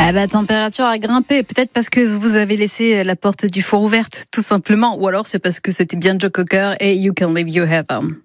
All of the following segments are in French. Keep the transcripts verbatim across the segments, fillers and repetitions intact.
Ah, la température a grimpé, peut-être parce que vous avez laissé la porte du four ouverte, tout simplement, ou alors c'est parce que c'était bien Joe Cocker et You Can Leave Your Heaven.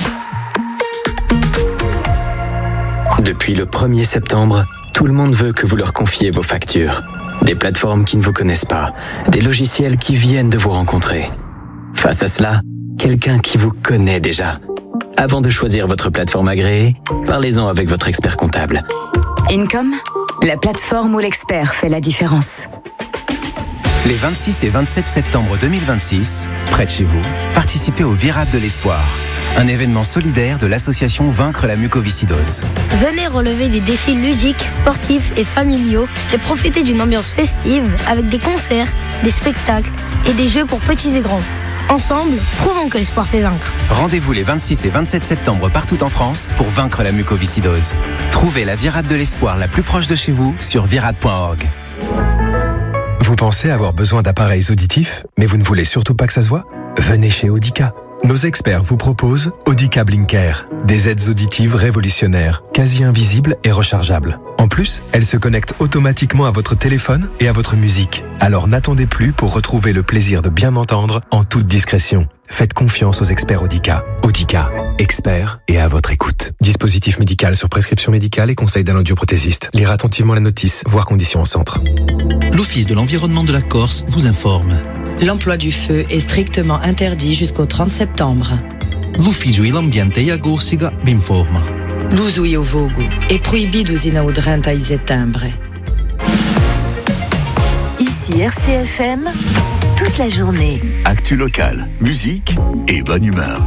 Depuis le premier septembre, tout le monde veut que vous leur confiez vos factures. Des plateformes qui ne vous connaissent pas, des logiciels qui viennent de vous rencontrer. Face à cela, quelqu'un qui vous connaît déjà. Avant de choisir votre plateforme agréée, parlez-en avec votre expert comptable. Income, la plateforme où l'expert fait la différence. Les vingt-six et vingt-sept septembre deux mille vingt-six, près de chez vous, participez au Virade de l'Espoir, un événement solidaire de l'association Vaincre la mucoviscidose. Venez relever des défis ludiques, sportifs et familiaux et profiter d'une ambiance festive avec des concerts, des spectacles et des jeux pour petits et grands. Ensemble, prouvons que l'espoir fait vaincre. Rendez-vous les vingt-six et vingt-sept septembre partout en France pour vaincre la mucoviscidose. Trouvez la Virade de l'Espoir la plus proche de chez vous sur virade point org. Vous pensez avoir besoin d'appareils auditifs, mais vous ne voulez surtout pas que ça se voit ? Venez chez Audica. Nos experts vous proposent Audica Blinker, des aides auditives révolutionnaires, quasi invisibles et rechargeables. En plus, elles se connectent automatiquement à votre téléphone et à votre musique. Alors n'attendez plus pour retrouver le plaisir de bien entendre en toute discrétion. Faites confiance aux experts Audica. Audica, experts et à votre écoute. Dispositif médical sur prescription médicale et conseil d'un audioprothésiste. Lire attentivement la notice, voir conditions au centre. L'Office de l'environnement de la Corse vous informe. L'emploi du feu est strictement interdit jusqu'au trente septembre. L'Ufficio e l'ambiente e a Corsica vi informa. L'uso e o vogo è proibido in trenta settembre. Ici R C F M, toute la journée. Actu locale, musique et bonne humeur.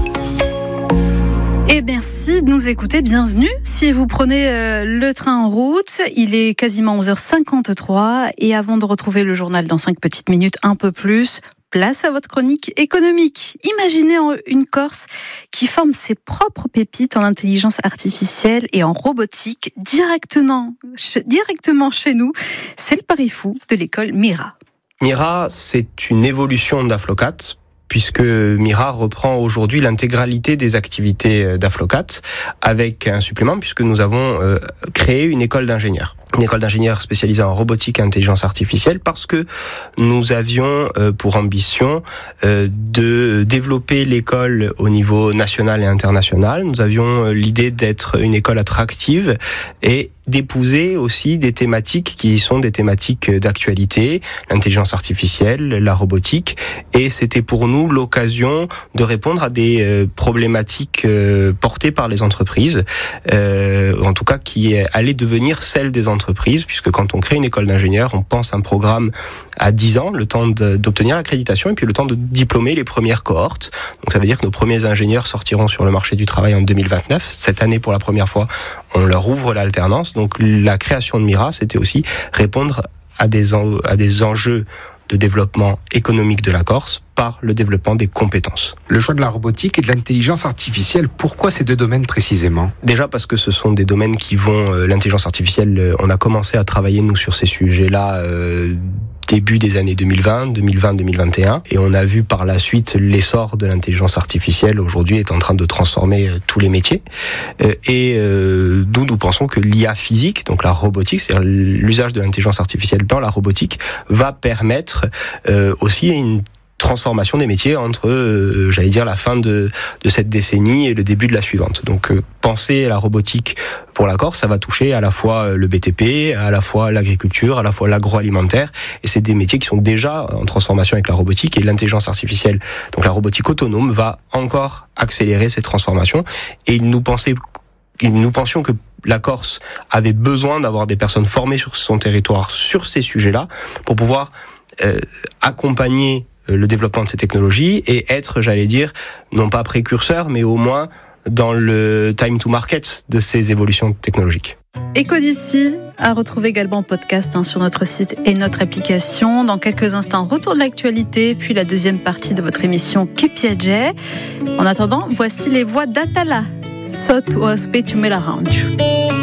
Et merci de nous écouter, bienvenue. Si vous prenez euh, le train en route, il est quasiment onze heures cinquante-trois et avant de retrouver le journal dans cinq petites minutes, un peu plus, place à votre chronique économique. Imaginez une Corse qui forme ses propres pépites en intelligence artificielle et en robotique directement, directement chez nous. C'est le pari fou de l'école Mira. Mira, c'est une évolution d'Aflocat, puisque Mira reprend aujourd'hui l'intégralité des activités d'Aflocat avec un supplément, puisque nous avons euh, créé une école d'ingénieurs. Une école d'ingénieurs spécialisée en robotique et intelligence artificielle, parce que nous avions euh, pour ambition euh, de développer l'école au niveau national et international. Nous avions euh, l'idée d'être une école attractive et d'épouser aussi des thématiques qui sont des thématiques d'actualité, l'intelligence artificielle, la robotique, et c'était pour nous l'occasion de répondre à des euh, problématiques euh, portées par les entreprises, euh, en tout cas qui allaient devenir celles des entreprises. Entreprise, puisque quand on crée une école d'ingénieurs, on pense un programme à dix ans, le temps de, d'obtenir l'accréditation et puis le temps de diplômer les premières cohortes. Donc ça veut dire que nos premiers ingénieurs sortiront sur le marché du travail en deux mille vingt-neuf. Cette année, pour la première fois, on leur ouvre l'alternance. Donc la création de Mira, c'était aussi répondre à des, en, à des enjeux de développement économique de la Corse par le développement des compétences. Le choix de la robotique et de l'intelligence artificielle, pourquoi ces deux domaines précisément ? Déjà parce que ce sont des domaines qui vont... Euh, l'intelligence artificielle, euh, on a commencé à travailler nous sur ces sujets-là euh, début des années deux mille vingt, deux mille vingt, deux mille vingt et un, et on a vu par la suite l'essor de l'intelligence artificielle aujourd'hui est en train de transformer euh, tous les métiers. Euh, et euh, d'où nous pensons que l'I A physique, donc la robotique, c'est-à-dire l'usage de l'intelligence artificielle dans la robotique, va permettre euh, aussi une transformation des métiers entre, euh, j'allais dire, la fin de, de cette décennie et le début de la suivante. Donc, euh, penser à la robotique pour la Corse, ça va toucher à la fois le B T P, à la fois l'agriculture, à la fois l'agroalimentaire, et c'est des métiers qui sont déjà en transformation avec la robotique, et l'intelligence artificielle, donc la robotique autonome, va encore accélérer ces transformations, et nous pensait, nous pensions que la Corse avait besoin d'avoir des personnes formées sur son territoire sur ces sujets-là, pour pouvoir euh, accompagner le développement de ces technologies et être, j'allais dire, non pas précurseur, mais au moins dans le time to market de ces évolutions technologiques. Éco d'ici à retrouver également en podcast hein, sur notre site et notre application. Dans quelques instants, retour de l'actualité, puis la deuxième partie de votre émission Che Piace. En attendant, voici les voix d'Atala. Sotto o aspetto me l'arrange.